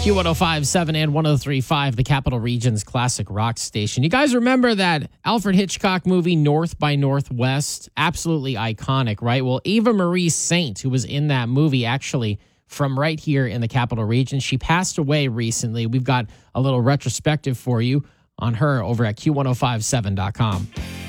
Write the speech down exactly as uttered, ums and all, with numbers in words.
Q one oh five point seven and one oh three point five, the Capital Region's classic rock station. You guys remember that Alfred Hitchcock movie, North by Northwest? Absolutely iconic, right? Well, Eva Marie Saint, who was in that movie, actually from right here in the Capital Region, she passed away recently. We've got a little retrospective for you on her over at Q one oh five seven dot com.